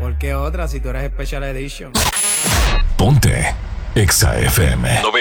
¿Por qué otra si tú eres Special Edition? Ponte Exa FM.